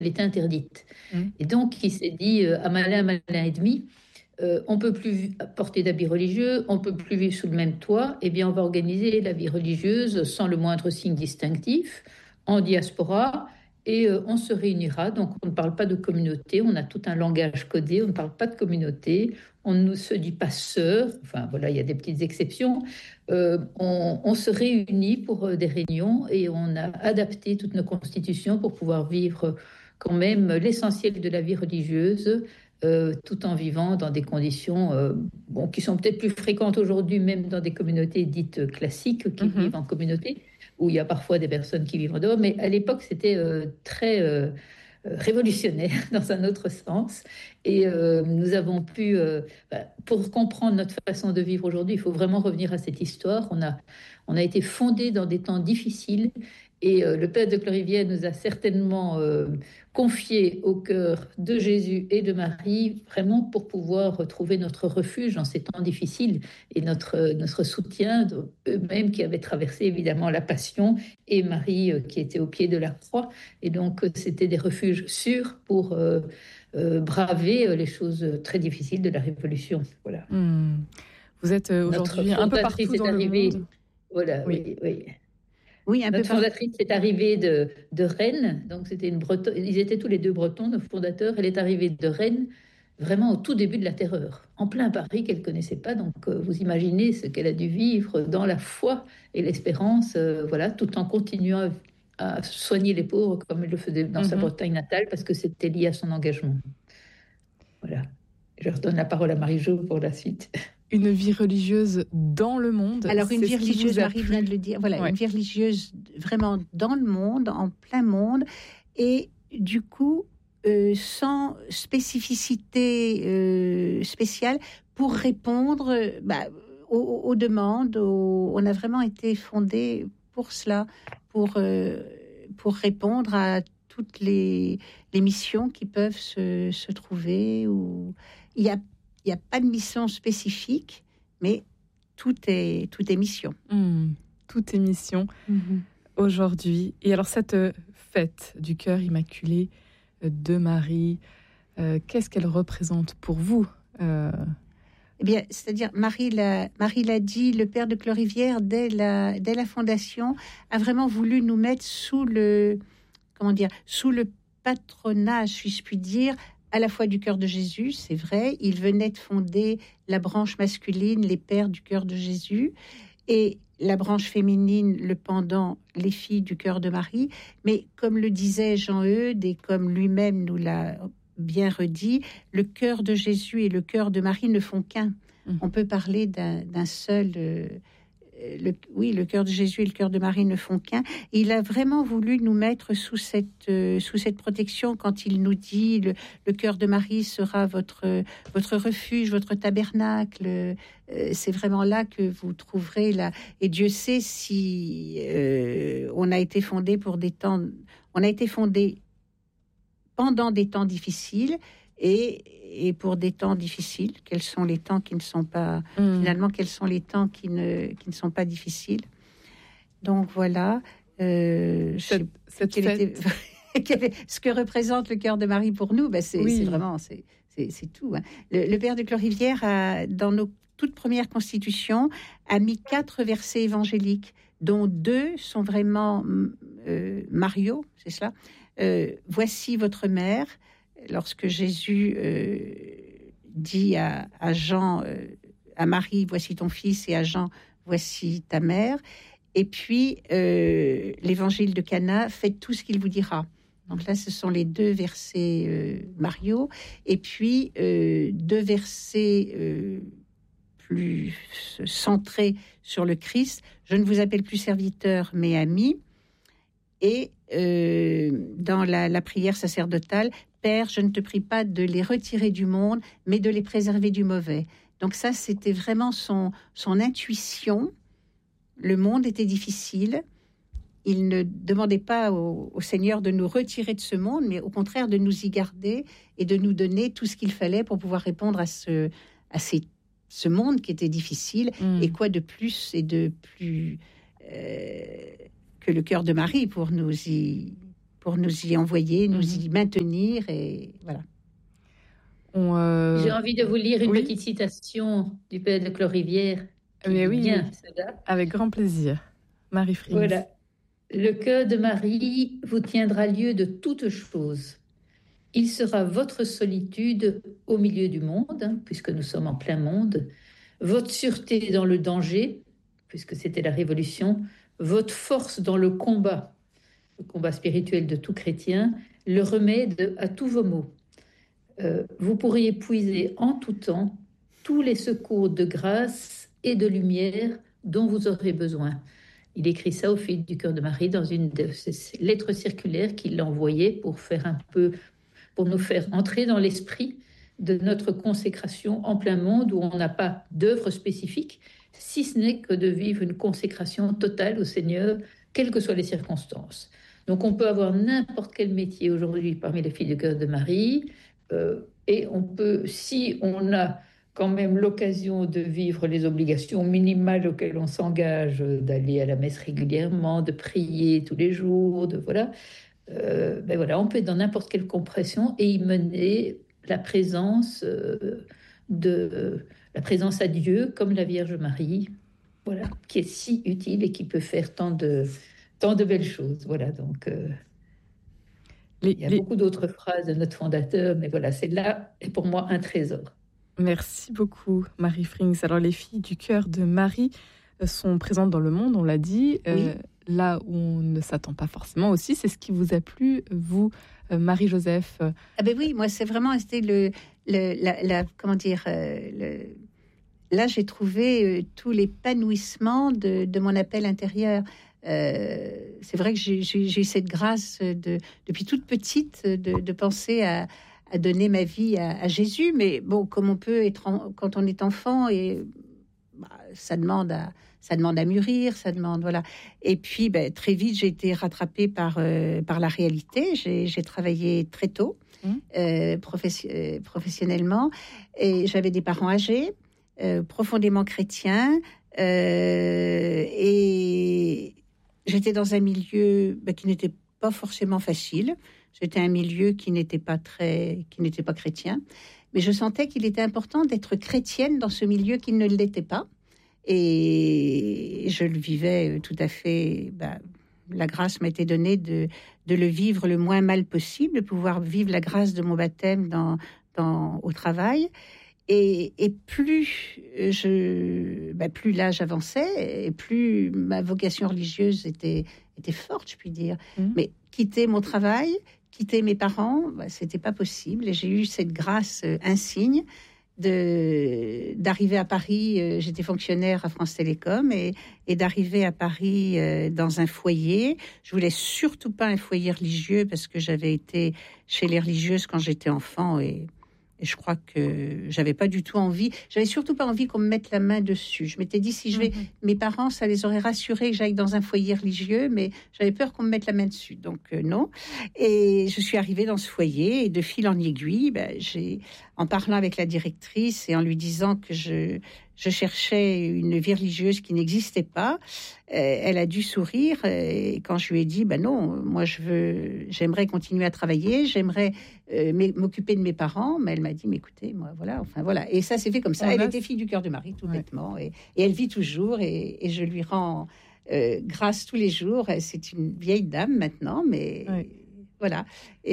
était interdite. Et donc, il s'est dit, à malin et demi, on ne peut plus porter d'habits religieux, on ne peut plus vivre sous le même toit, eh bien, on va organiser la vie religieuse sans le moindre signe distinctif, en diaspora, et on se réunira. Donc, on ne parle pas de communauté, on a tout un langage codé, on ne parle pas de communauté, on ne se dit pas sœur, enfin voilà, il y a des petites exceptions. On se réunit pour des réunions et on a adapté toutes nos constitutions pour pouvoir vivre quand même l'essentiel de la vie religieuse, tout en vivant dans des conditions qui sont peut-être plus fréquentes aujourd'hui, même dans des communautés dites classiques qui vivent en communauté, où il y a parfois des personnes qui vivent en dehors. Mais à l'époque, c'était très révolutionnaire dans un autre sens. Et nous avons pu, pour comprendre notre façon de vivre aujourd'hui, il faut vraiment revenir à cette histoire. On a été fondé dans des temps difficiles. Et le Père de Clorivière nous a certainement confié au cœur de Jésus et de Marie, vraiment pour pouvoir trouver notre refuge dans ces temps difficiles et notre soutien eux-mêmes qui avaient traversé évidemment la Passion, et Marie qui était au pied de la croix. Et donc, c'était des refuges sûrs pour braver les choses très difficiles de la Révolution. Voilà. Vous êtes aujourd'hui un peu partout dans le monde. Voilà, oui. Oui, notre fondatrice est arrivée de Rennes, donc c'était une Bretonne. Ils étaient tous les deux bretons, nos fondateurs. Elle est arrivée de Rennes, vraiment au tout début de la Terreur, en plein Paris qu'elle ne connaissait pas. Donc vous imaginez ce qu'elle a dû vivre dans la foi et l'espérance, voilà, tout en continuant à soigner les pauvres comme elle le faisait dans sa Bretagne natale, parce que c'était lié à son engagement. Voilà. Je redonne la parole à Marie-Jo pour la suite. Une vie religieuse dans le monde. Alors, une vie religieuse, Marie vient de le dire, voilà, une vie religieuse vraiment dans le monde, en plein monde, et du coup, sans spécificité spéciale, pour répondre aux demandes. On a vraiment été fondé pour cela, pour répondre à toutes les missions qui peuvent se trouver. Il n'y a pas de mission spécifique, mais tout est mission. Tout est mission aujourd'hui. Et alors, cette fête du cœur immaculé de Marie, qu'est-ce qu'elle représente pour vous Eh bien, c'est-à-dire, Marie l'a dit, le Père de Clorivière, dès la fondation, a vraiment voulu nous mettre sous le patronage, si je puis dire, à la fois du cœur de Jésus, c'est vrai. Il venait de fonder la branche masculine, les pères du cœur de Jésus, et la branche féminine, le pendant, les filles du cœur de Marie. Mais comme le disait Jean-Eudes, et comme lui-même nous l'a bien redit, le cœur de Jésus et le cœur de Marie ne font qu'un. On peut parler d'un seul... le cœur de Jésus et le cœur de Marie ne font qu'un. Et il a vraiment voulu nous mettre sous cette protection quand il nous dit le cœur de Marie sera votre refuge, votre tabernacle. C'est vraiment là que vous trouverez là. Et Dieu sait si on a été fondé on a été fondé pendant des temps difficiles et pour des temps difficiles. Quels sont les temps qui ne sont pas... Finalement, quels sont les temps qui ne sont pas difficiles. Donc voilà. Cette fête. Ce que représente le cœur de Marie pour nous, c'est vraiment... C'est tout. Hein. Le Père de Clorivière, dans nos toutes premières constitutions, a mis 4 versets évangéliques, dont 2 sont vraiment Mario, c'est cela. Voici votre mère. Lorsque Jésus dit à Jean, à Marie, voici ton fils, et à Jean, voici ta mère. Et puis, l'évangile de Cana, faites tout ce qu'il vous dira. Donc là, ce sont les 2 versets Mario. Et puis, 2 versets plus centrés sur le Christ. Je ne vous appelle plus serviteur, mais ami. Et dans la prière sacerdotale, Père, je ne te prie pas de les retirer du monde, mais de les préserver du mauvais. Donc ça, c'était vraiment son intuition. Le monde était difficile. Il ne demandait pas au Seigneur de nous retirer de ce monde, mais au contraire de nous y garder et de nous donner tout ce qu'il fallait pour pouvoir répondre à ce monde qui était difficile. Et quoi de plus et de plus que le cœur de Marie pour nous y pour nous y envoyer, nous y maintenir, et voilà. J'ai envie de vous lire une petite citation du père de Clorivière. Mais oui, avec grand plaisir. Marie Frings. Voilà. Le cœur de Marie vous tiendra lieu de toutes choses. Il sera votre solitude au milieu du monde, puisque nous sommes en plein monde, votre sûreté dans le danger, puisque c'était la Révolution, votre force dans le combat spirituel de tout chrétien, le remède à tous vos maux. Vous pourriez puiser en tout temps tous les secours de grâce et de lumière dont vous aurez besoin. Il écrit ça aux filles du cœur de Marie dans une de ses lettres circulaires qu'il a envoyées pour nous faire entrer dans l'esprit de notre consécration en plein monde, où on n'a pas d'œuvre spécifique, si ce n'est que de vivre une consécration totale au Seigneur, quelles que soient les circonstances. Donc on peut avoir n'importe quel métier aujourd'hui parmi les filles du cœur de Marie, et on peut, si on a quand même l'occasion de vivre les obligations minimales auxquelles on s'engage, d'aller à la messe régulièrement, de prier tous les jours, on peut être dans n'importe quelle compression et y mener la présence à Dieu, comme la Vierge Marie, voilà, qui est si utile et qui peut faire tant de belles choses. Voilà, donc il y a beaucoup d'autres phrases de notre fondateur, mais voilà, celle-là est pour moi un trésor. Merci beaucoup, Marie Frings. Alors, les filles du cœur de Marie sont présentes dans le monde, on l'a dit. Oui. Là où on ne s'attend pas forcément aussi, c'est ce qui vous a plu, vous, Marie-Joseph? Ah ben oui, moi, c'est vraiment resté là, j'ai trouvé tout l'épanouissement de mon appel intérieur. C'est vrai que j'ai eu cette grâce depuis toute petite de penser à donner ma vie à Jésus, mais bon, comme on peut être quand on est enfant, et ça demande à mûrir, ça demande, voilà. Et puis très vite j'ai été rattrapée par la réalité. J'ai travaillé très tôt professionnellement, et j'avais des parents âgés, profondément chrétiens, et j'étais dans un milieu qui n'était pas forcément facile. C'était un milieu qui n'était pas chrétien, mais je sentais qu'il était important d'être chrétienne dans ce milieu qui ne l'était pas, et je le vivais tout à fait. La grâce m'a été donnée de le vivre le moins mal possible, de pouvoir vivre la grâce de mon baptême au travail. Et plus l'âge avançait, et plus ma vocation religieuse était forte, je puis dire. Mais quitter mon travail, quitter mes parents, c'était pas possible. Et j'ai eu cette grâce insigne d'arriver à Paris. J'étais fonctionnaire à France Télécom, et d'arriver à Paris dans un foyer. Je voulais surtout pas un foyer religieux, parce que j'avais été chez les religieuses quand j'étais enfant, et je crois que j'avais pas du tout envie. J'avais surtout pas envie qu'on me mette la main dessus. Je m'étais dit, si je vais, mes parents, ça les aurait rassurés que j'aille dans un foyer religieux, mais j'avais peur qu'on me mette la main dessus. Donc non. Et je suis arrivée dans ce foyer, et de fil en aiguille, en parlant avec la directrice et en lui disant que je cherchais une vie religieuse qui n'existait pas, elle a dû sourire, et quand je lui ai dit non, moi j'aimerais continuer à travailler, j'aimerais m'occuper de mes parents, mais elle m'a dit, mais écoutez, moi voilà, et ça s'est fait comme ça. Elle était fille du cœur de Marie, tout bêtement, et elle vit toujours, et je lui rends grâce tous les jours. C'est une vieille dame maintenant, mais voilà,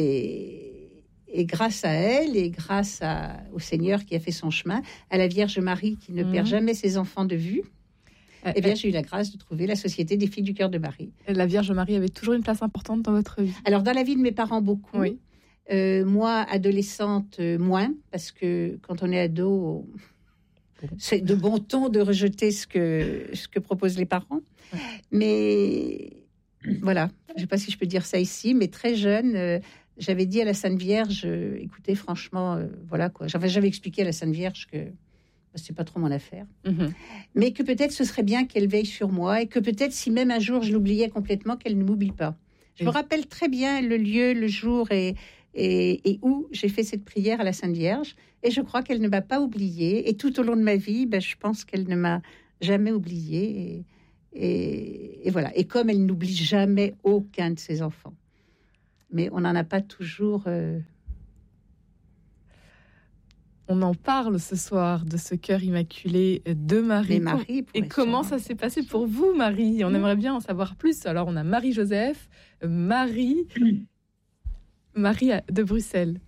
et grâce à elle, et grâce au Seigneur qui a fait son chemin, à la Vierge Marie qui ne perd jamais ses enfants de vue, j'ai eu la grâce de trouver la Société des filles du cœur de Marie. La Vierge Marie avait toujours une place importante dans votre vie? Alors, dans la vie de mes parents, beaucoup. Oui. Moi, adolescente, moins, parce que quand on est ado, c'est de bon ton de rejeter ce que proposent les parents. Ouais. Mais voilà, je ne sais pas si je peux dire ça ici, mais très jeune... j'avais dit à la Sainte Vierge, écoutez, franchement, voilà quoi. J'avais expliqué à la Sainte Vierge que c'est pas trop mon affaire, mais que peut-être ce serait bien qu'elle veille sur moi, et que peut-être si même un jour je l'oubliais complètement, qu'elle ne m'oublie pas. Je me rappelle très bien le lieu, le jour et où j'ai fait cette prière à la Sainte Vierge, et je crois qu'elle ne m'a pas oubliée. Et tout au long de ma vie, je pense qu'elle ne m'a jamais oubliée. Et voilà. Et comme elle n'oublie jamais aucun de ses enfants. mais on n'en a pas toujours... On en parle ce soir de ce cœur immaculé de Marie. Et comment ça s'est passé pour vous, Marie? On aimerait bien en savoir plus. Alors, on a Marie-Joseph, Marie de Bruxelles.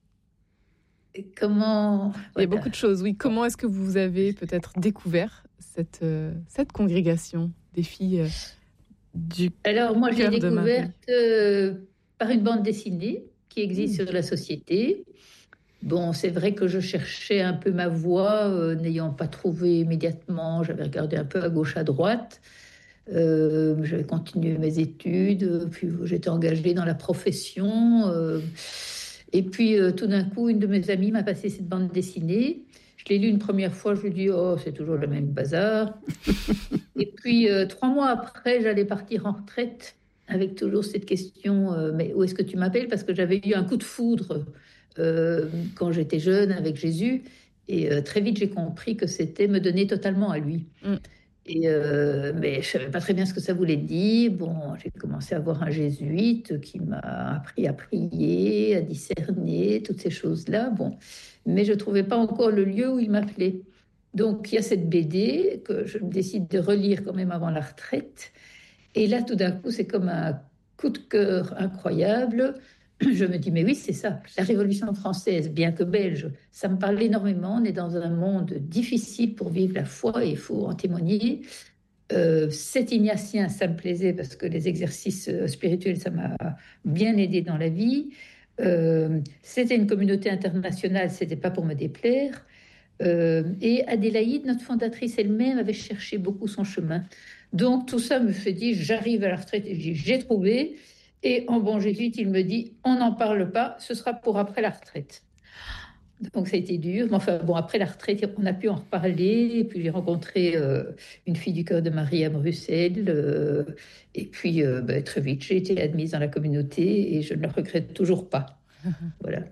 Et comment... Il y a beaucoup de choses, oui. Comment est-ce que vous avez peut-être découvert cette congrégation des filles du cœur de Marie? Alors, moi, je l'ai découverte par une bande dessinée qui existe sur la société. Bon, c'est vrai que je cherchais un peu ma voie, n'ayant pas trouvé immédiatement. J'avais regardé un peu à gauche, à droite. J'avais continué mes études, puis j'étais engagée dans la profession. Et puis, tout d'un coup, une de mes amies m'a passé cette bande dessinée. Je l'ai lue une première fois, je lui ai dit « Oh, c'est toujours le même bazar ». Et puis, 3 mois après, j'allais partir en retraite avec toujours cette question « Mais où est-ce que tu m'appelles ?» Parce que j'avais eu un coup de foudre quand j'étais jeune avec Jésus, et très vite j'ai compris que c'était me donner totalement à lui. Mais je savais pas très bien ce que ça voulait dire. Bon, j'ai commencé à voir un jésuite qui m'a appris à prier, à discerner, toutes ces choses-là. Bon, mais je trouvais pas encore le lieu où il m'appelait. Donc il y a cette BD que je décide de relire quand même avant la retraite. Et là, tout d'un coup, c'est comme un coup de cœur incroyable. Je me dis, mais oui, c'est ça, la Révolution française, bien que belge, ça me parle énormément. On est dans un monde difficile pour vivre la foi et il faut en témoigner. Cet ignatien, ça me plaisait parce que les exercices spirituels, ça m'a bien aidé dans la vie. C'était une communauté internationale, c'était pas pour me déplaire. Et Adélaïde, notre fondatrice elle-même, avait cherché beaucoup son chemin. Donc tout ça me fait dire, j'arrive à la retraite et je dis, j'ai trouvé. Et en bon jésuite, il me dit, on n'en parle pas, ce sera pour après la retraite. Donc ça a été dur, mais enfin bon, après la retraite, on a pu en reparler. Et puis j'ai rencontré une fille du cœur de Marie à Bruxelles. Et puis très vite, j'ai été admise dans la communauté et je ne le regrette toujours pas. Voilà.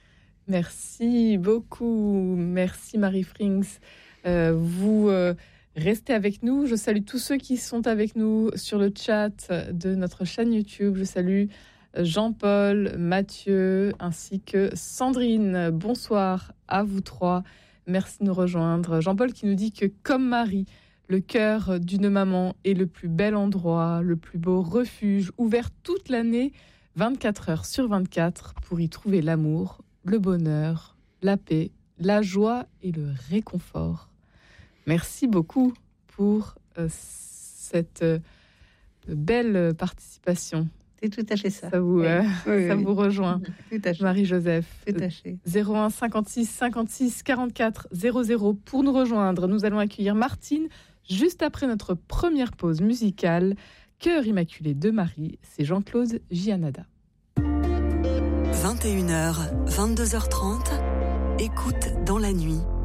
Merci beaucoup. Merci Marie Frings. Restez avec nous. Je salue tous ceux qui sont avec nous sur le chat de notre chaîne YouTube. Je salue Jean-Paul, Mathieu, ainsi que Sandrine. Bonsoir à vous 3. Merci de nous rejoindre. Jean-Paul qui nous dit que comme Marie, le cœur d'une maman est le plus bel endroit, le plus beau refuge, ouvert toute l'année, 24 heures sur 24, pour y trouver l'amour, le bonheur, la paix, la joie et le réconfort. Merci beaucoup pour cette belle participation. C'est tout à fait ça. Ça vous rejoint. Tout à fait. Marie-Joseph. Tout à fait. 01 56 56 44 00 pour nous rejoindre. Nous allons accueillir Martine juste après notre première pause musicale. Cœur immaculé de Marie, c'est Jean-Claude Gianada. 21h, 22h30, écoute dans la nuit.